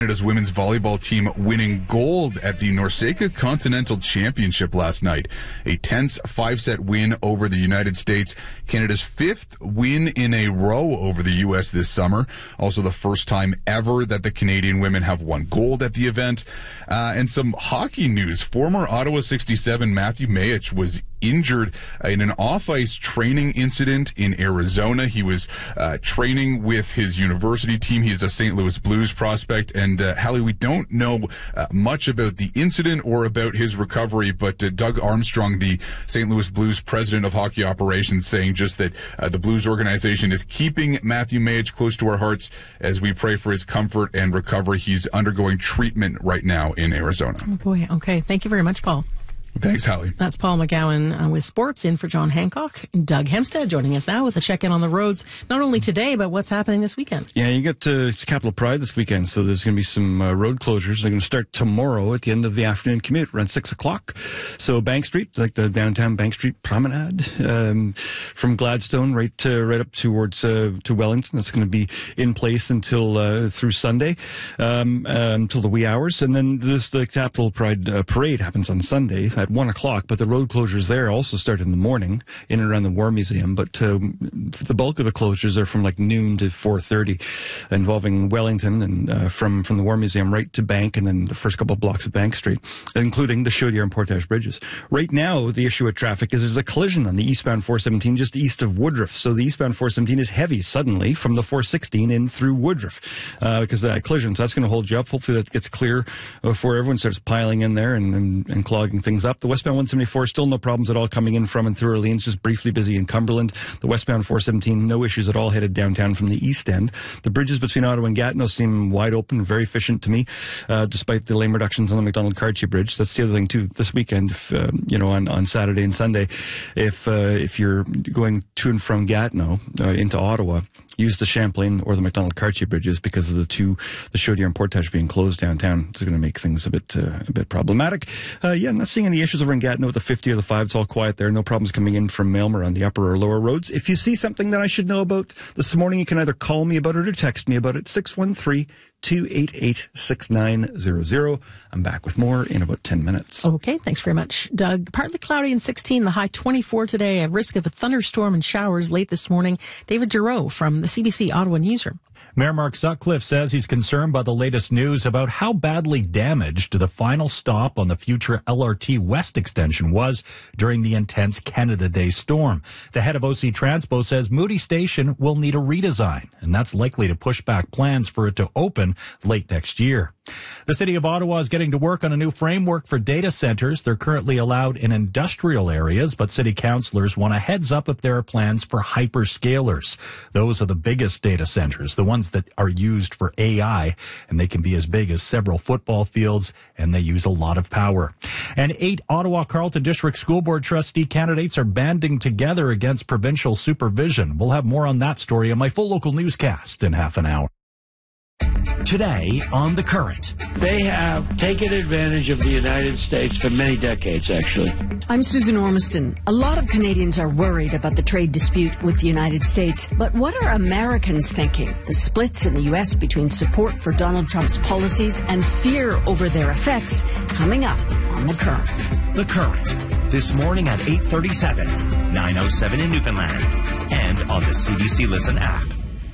Canada's women's volleyball team winning gold at the NORCECA Continental Championship last night. A tense 5-set win over the United States. Canada's 5th win in a row over the U.S. this summer. Also the first time ever that the Canadian women have won gold at the event. And some hockey news. Former Ottawa 67 Matthew Mayich was injured in an off-ice training incident in Arizona. He was training with his university team. He is a St. Louis Blues prospect. And Hallie, we don't know much about the incident or about his recovery, but Doug Armstrong, the St. Louis Blues president of hockey operations, saying just that the Blues organization is keeping Matthew Mayich close to our hearts as we pray for his comfort and recovery. He's undergoing treatment right now in Arizona. Oh boy. Okay. Thank you very much, Paul. Thanks, Hallie. That's Paul McGowan with sports in for John Hancock. Doug Hempstead joining us now with a check-in on the roads, not only today, but what's happening this weekend. Yeah, you got it's Capital Pride this weekend, so there's going to be some road closures. They're going to start tomorrow at the end of the afternoon commute, around 6 o'clock. So Bank Street, like the downtown Bank Street Promenade, from Gladstone right up towards to Wellington. That's going to be in place until through Sunday, until the wee hours. And then the Capital Pride parade happens on Sunday at 1 o'clock, but the road closures there also start in the morning in and around the War Museum, but the bulk of the closures are from like noon to 4:30, involving Wellington and from the War Museum right to Bank, and then the first couple of blocks of Bank Street, including the Chaudière and Portage bridges. Right now, the issue with traffic is there's a collision on the eastbound 417 just east of Woodruff, so the eastbound 417 is heavy suddenly from the 416 in through Woodruff because of that collision, so that's going to hold you up. Hopefully that gets clear before everyone starts piling in there and clogging things up. The westbound 174, still no problems at all coming in from and through Orleans, just briefly busy in Cumberland. The westbound 417, no issues at all headed downtown from the east end. The bridges between Ottawa and Gatineau seem wide open, very efficient to me, despite the lane reductions on the McDonald-Cartier Bridge. That's the other thing too. This weekend, on Saturday and Sunday, if you're going to and from Gatineau into Ottawa, use the Champlain or the McDonald-Cartier bridges because of the Chaudière and Portage being closed downtown. It's going to make things a bit problematic. I'm not seeing any issues over in Gatineau with the 50 or the 5. It's all quiet there. No problems coming in from Mailmer on the upper or lower roads. If you see something that I should know about this morning, you can either call me about it or text me about it. 613-288-6900. I'm back with more in about 10 minutes. Okay, thanks very much, Doug. Partly cloudy and 16, the high 24 today. A risk of a thunderstorm and showers late this morning. David Giroux from the CBC Ottawa Newsroom. Mayor Mark Sutcliffe says he's concerned by the latest news about how badly damaged the final stop on the future LRT West extension was during the intense Canada Day storm. The head of OC Transpo says Moody Station will need a redesign, and that's likely to push back plans for it to open late next year. The City of Ottawa is getting to work on a new framework for data centers. They're currently allowed in industrial areas, but city councillors want a heads up if there are plans for hyperscalers. Those are the biggest data centers, the ones that are used for AI, and they can be as big as several football fields, and they use a lot of power. And 8 Ottawa Carleton District School Board trustee candidates are banding together against provincial supervision. We'll have more on that story in my full local newscast in half an hour. Today on The Current. They have taken advantage of the United States for many decades, actually. I'm Susan Ormiston. A lot of Canadians are worried about the trade dispute with the United States. But what are Americans thinking? The splits in the U.S. between support for Donald Trump's policies and fear over their effects coming up on The Current. The Current. This morning at 8:37, 9:07 in Newfoundland, and on the CBC Listen app.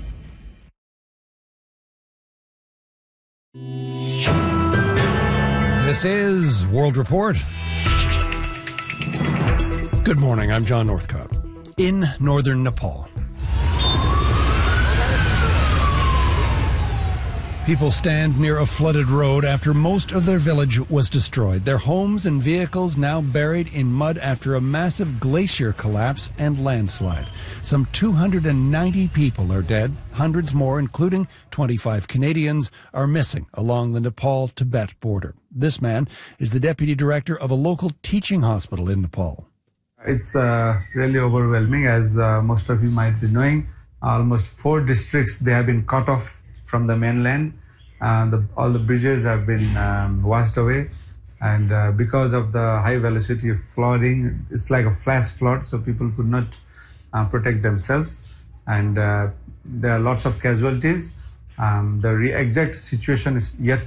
This is World Report. Good morning, I'm John Northcott. In northern Nepal, people stand near a flooded road after most of their village was destroyed. Their homes and vehicles now buried in mud after a massive glacier collapse and landslide. Some 290 people are dead. Hundreds more, including 25 Canadians, are missing along the Nepal-Tibet border. This man is the deputy director of a local teaching hospital in Nepal. It's really overwhelming, as most of you might be knowing. Almost 4 districts, they have been cut off from the mainland. All the bridges have been washed away. And because of the high velocity of flooding, it's like a flash flood, so people could not protect themselves. And there are lots of casualties. The exact situation is yet